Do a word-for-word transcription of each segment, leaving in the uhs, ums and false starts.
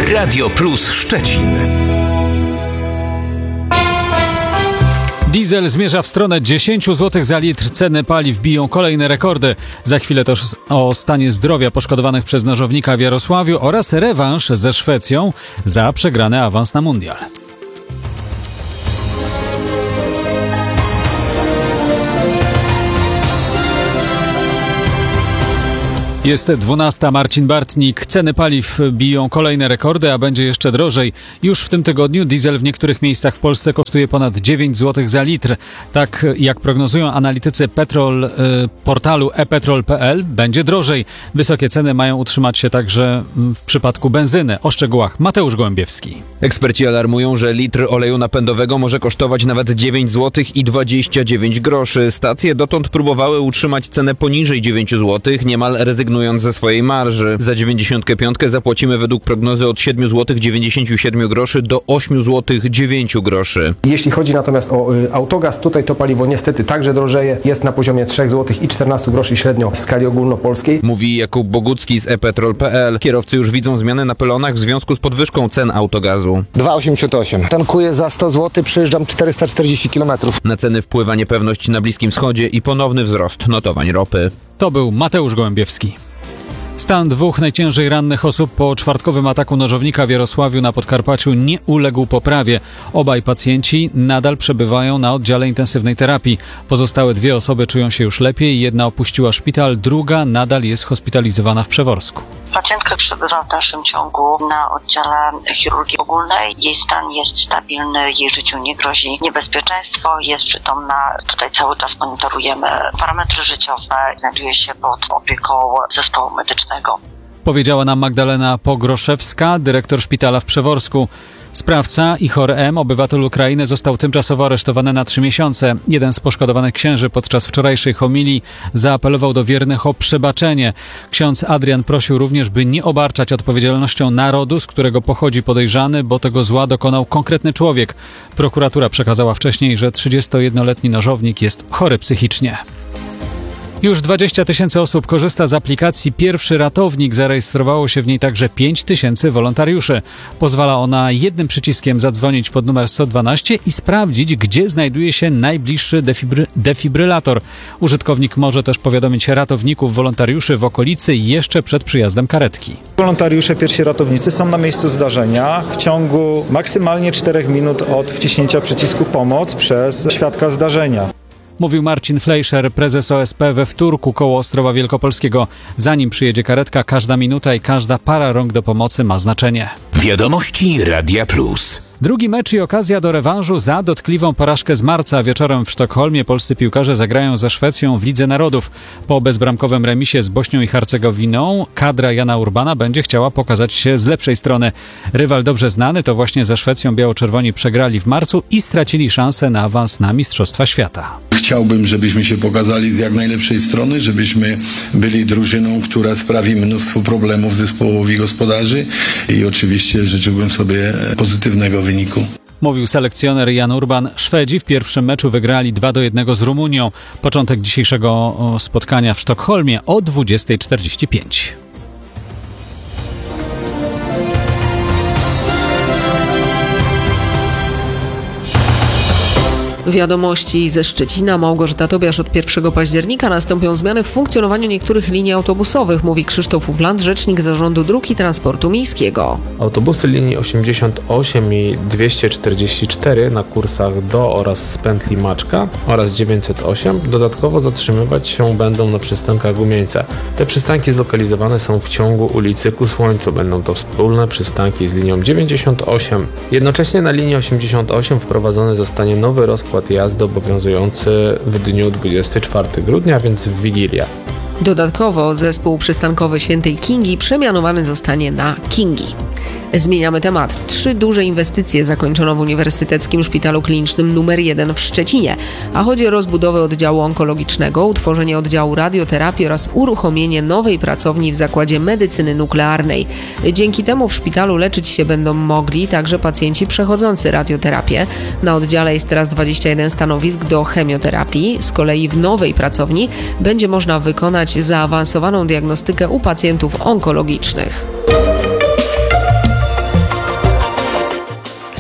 Radio Plus Szczecin. Diesel zmierza w stronę dziesięć złotych za litr. Ceny paliw biją kolejne rekordy. Za chwilę też o stanie zdrowia poszkodowanych przez nożownika w Jarosławiu oraz rewanż ze Szwecją za przegrany awans na mundial. Jest dwunasta. Marcin Bartnik. Ceny paliw biją kolejne rekordy, a będzie jeszcze drożej. Już w tym tygodniu diesel w niektórych miejscach w Polsce kosztuje ponad dziewięć złotych za litr. Tak jak prognozują analitycy Petrol, y, portalu e petrol kropka p l, będzie drożej. Wysokie ceny mają utrzymać się także w przypadku benzyny. O szczegółach Mateusz Gołębiewski. Eksperci alarmują, że litr oleju napędowego może kosztować nawet dziewięć złotych i dwadzieścia dziewięć groszy. Stacje dotąd próbowały utrzymać cenę poniżej dziewięć złotych, niemal rezygnując ze swojej marży. Za dziewięćdziesiątkę pięć zapłacimy według prognozy od siedem złotych dziewięćdziesiąt siedem groszy do osiem złotych dziewięć groszy. Jeśli chodzi natomiast o y, autogaz, tutaj to paliwo niestety także drożeje. Jest na poziomie trzy złote i czternaście groszy średnio w skali ogólnopolskiej. Mówi Jakub Bogucki z e petrol kropka p l. Kierowcy już widzą zmiany na pylonach w związku z podwyżką cen autogazu. dwa osiemdziesiąt osiem. Tankuję za sto złotych, przejeżdżam czterysta czterdzieści kilometrów. Na ceny wpływa niepewność na Bliskim Wschodzie i ponowny wzrost notowań ropy. To był Mateusz Gołębiewski. Stan dwóch najciężej rannych osób po czwartkowym ataku nożownika w Jarosławiu na Podkarpaciu nie uległ poprawie. Obaj pacjenci nadal przebywają na oddziale intensywnej terapii. Pozostałe dwie osoby czują się już lepiej. Jedna opuściła szpital, druga nadal jest hospitalizowana w Przeworsku. Pacjentka przebywa w dalszym ciągu na oddziale chirurgii ogólnej. Jej stan jest stabilny, jej życiu nie grozi niebezpieczeństwo, jest przytomna. Tutaj cały czas monitorujemy parametry życiowe, znajduje się pod opieką zespołu medycznego. Powiedziała nam Magdalena Pogroszewska, dyrektor szpitala w Przeworsku. Sprawca, Ihor M., obywatel Ukrainy, został tymczasowo aresztowany na trzy miesiące. Jeden z poszkodowanych księży podczas wczorajszej homilii zaapelował do wiernych o przebaczenie. Ksiądz Adrian prosił również, by nie obarczać odpowiedzialnością narodu, z którego pochodzi podejrzany, bo tego zła dokonał konkretny człowiek. Prokuratura przekazała wcześniej, że trzydziestojednoletni nożownik jest chory psychicznie. Już dwadzieścia tysięcy osób korzysta z aplikacji Pierwszy Ratownik. Zarejestrowało się w niej także pięć tysięcy wolontariuszy. Pozwala ona jednym przyciskiem zadzwonić pod numer sto dwanaście i sprawdzić, gdzie znajduje się najbliższy defibry- defibrylator. Użytkownik może też powiadomić ratowników wolontariuszy w okolicy jeszcze przed przyjazdem karetki. Wolontariusze pierwsi ratownicy są na miejscu zdarzenia w ciągu maksymalnie czterech minut od wciśnięcia przycisku pomoc przez świadka zdarzenia. Mówił Marcin Fleischer, prezes O S P we Wtórku koło Ostrowa Wielkopolskiego. Zanim przyjedzie karetka, każda minuta i każda para rąk do pomocy ma znaczenie. Wiadomości Radia Plus. Drugi mecz i okazja do rewanżu za dotkliwą porażkę z marca. Wieczorem w Sztokholmie polscy piłkarze zagrają ze Szwecją w Lidze Narodów. Po bezbramkowym remisie z Bośnią i Hercegowiną kadra Jana Urbana będzie chciała pokazać się z lepszej strony. Rywal dobrze znany to właśnie ze Szwecją biało-czerwoni przegrali w marcu i stracili szansę na awans na Mistrzostwa Świata. Chciałbym, żebyśmy się pokazali z jak najlepszej strony, żebyśmy byli drużyną, która sprawi mnóstwo problemów zespołowi gospodarzy i oczywiście życzyłbym sobie pozytywnego wyniku. Mówił selekcjoner Jan Urban. Szwedzi w pierwszym meczu wygrali dwa do jednego z Rumunią. Początek dzisiejszego spotkania w Sztokholmie o dwudziesta czterdzieści pięć. Wiadomości ze Szczecina. Małgorzata Tobiasz. Od pierwszego października nastąpią zmiany w funkcjonowaniu niektórych linii autobusowych, mówi Krzysztof Ufland, rzecznik Zarządu Dróg i Transportu Miejskiego. Autobusy linii osiemdziesiąt osiem i dwieście czterdzieści cztery na kursach do oraz z pętli Maczka oraz dziewięćset osiem dodatkowo zatrzymywać się będą na przystankach Gumieńca. Te przystanki zlokalizowane są w ciągu ulicy Ku Słońcu. Będą to wspólne przystanki z linią dziewięćdziesiąt osiem. Jednocześnie na linii osiemdziesiąt osiem wprowadzony zostanie nowy rozkład jazdy obowiązujący w dniu dwudziestego czwartego grudnia, więc w Wigilię. Dodatkowo zespół przystankowy Świętej Kingi przemianowany zostanie na Kingi. Zmieniamy temat. Trzy duże inwestycje zakończono w Uniwersyteckim Szpitalu Klinicznym numer jeden w Szczecinie, a chodzi o rozbudowę oddziału onkologicznego, utworzenie oddziału radioterapii oraz uruchomienie nowej pracowni w Zakładzie Medycyny Nuklearnej. Dzięki temu w szpitalu leczyć się będą mogli także pacjenci przechodzący radioterapię. Na oddziale jest teraz dwadzieścia jeden stanowisk do chemioterapii. Z kolei w nowej pracowni będzie można wykonać zaawansowaną diagnostykę u pacjentów onkologicznych.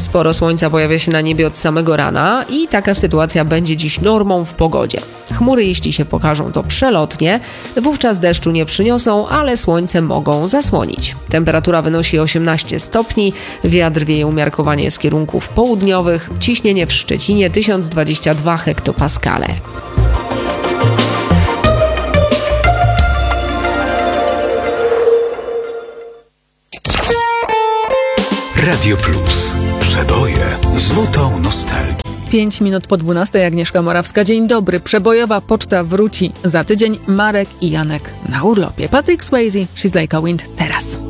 Sporo słońca pojawia się na niebie od samego rana i taka sytuacja będzie dziś normą w pogodzie. Chmury, jeśli się pokażą, to przelotnie, wówczas deszczu nie przyniosą, ale słońce mogą zasłonić. Temperatura wynosi osiemnaście stopni, wiatr wieje umiarkowanie z kierunków południowych, ciśnienie w Szczecinie tysiąc dwadzieścia dwa hektopaskale. Radio Plus. Przeboje z nutą nostalgii. Pięć minut po dwunastej, Agnieszka Morawska. Dzień dobry. Przebojowa poczta wróci. Za tydzień Marek i Janek na urlopie. Patrick Swayze, She's Like a Wind teraz.